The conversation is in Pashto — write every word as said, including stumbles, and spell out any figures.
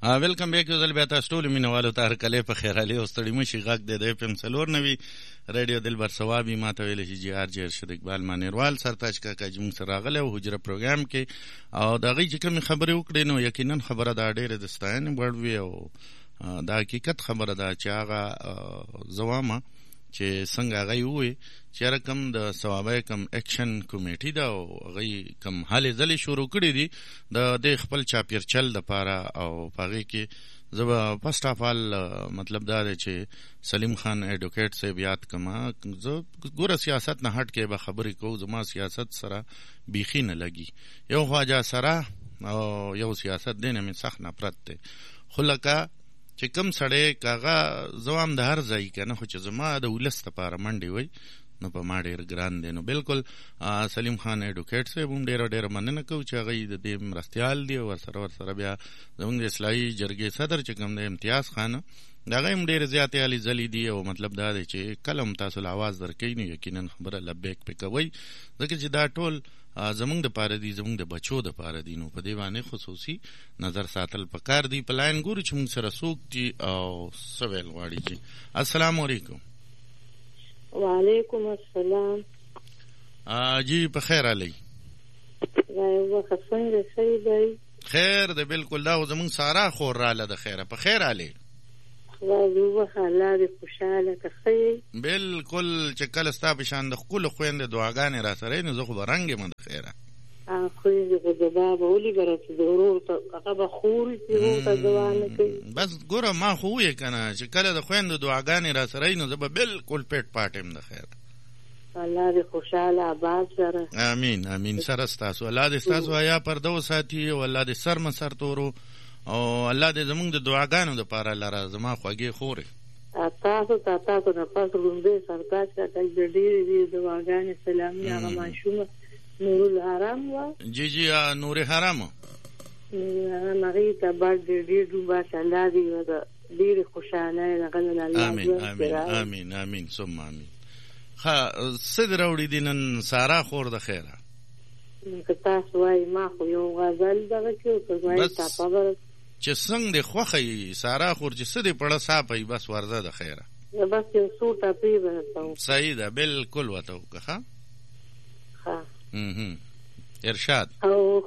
ویلکم بیک یو ځل بیا تاسو ټولو مینوالو ته هرکلی په خیر علي او ستړي مشي غږ دی د اف ام څلور نوي ریډیو دلبر ثوابي ما ته ویلی شي جي آر جي ارشد اقبال مانیروال سرتاج کاکا چې موږ سره راغلی او حجره پروګرام کې او د هغوی چې کومې خبرې وکړې نو یقینا خبره دا ډېرې د ستاینې وړ وي او دا حقیقت خبره ده چې هغه زه وامه چې څنګه هغوی ووایي چې هره کوم د ثوابه کوم اکشن کمیټي ده او هغوی کوم هلې ځلې شروع کړي دي د دې خپل چاپیرچل دپاره او په هغې کې زه به فرسټ آف آل مطلب دا دی چې سلیم خان ایډوکیټ صاحب یاد کما زه ګوره سیاست نه هټ کې به خبرې کوو زما سیاست سره بیخي نه لګي یو خواجه سره او یو سیاست دی نه مې سخت نفرت دی خو لکه چې کوم سړی کاغه زه هم د هر ځای که نه خو چې زما د ولس دپاره منډې وی نو په ما ډېر ګران دی نو بالکل سلیم خان ایډوکیټ صاحب هم ډېره ډېره مننه کوو چې هغوی د دې مرستیال دي او ورسره ورسره بیا زموږ د اصلاحي جرګې صدر چې کوم دی امتیاز خان د هغه هم ډېرې زیاتې هلې ځلې دي او مطلب دا دی چې کله هم تاسو له اواز درکوئ نو یقینا خبره لبیک پې کوئ ځکه چې دا ټول زمونږ د پاره دي زمونږ د بچو د پاره دي نو په دې باندې خصوصي نظر ساتل پکار دي په لاین ګورو چې موږ سره څوک دي او څه ویل غواړي چې السلام علیکم وعلیکم السلام جی په خیر علی وخت څنګه شي دی خیر ده بالکل دا زمونږ سارا خور راله د خیره په خیر علی وخت الله دې خوشاله کړي بالکل چې کله ستا په شان د خپل خويند دعاګانې را سره نو زه خو برنګ یم د خیره خو دې خو د بابا ولي برته د ورور ته هغه به خور چې ورور ته دعا نه کوي بس ګوره ما خو یې کنه چې کله د خويند دعاګانې را سره نو زه به بالکل پیټ پاټم د خیره الله دې خوشاله آباد سره امين امين سره ستاسو الله دې ستاسو حیا پرده وساتي او الله دې سر مسر تورو او الله دې زمونږ د دعاګانو دپاره لره زما خوږې خورې تاسو ته تاسو نه پس رومبې سرتاج کاکا د ډېرې ډېرې دعاګانې سلامي هغه ماشومه نور الحرام وه جی جی نور حرام هغې ته بعد ډېر ډېر ماشا الله دې د ډېرې خوشحالۍ هغه نه امین امین امین امین ثم امین ښه څه دې راوړي دي نن سارا خور د خیره که تاسو وایي ما خو یو غزل دغه کې که وایي تاپه چې څنګه دې خوښه یي سارا خور چې څه دې پړه صاپه یي بس ورځه د خیره بس یو څو ټپې به درته وکړم صحیح ده بالکل ورته وکړه ښه ښه ارشاد او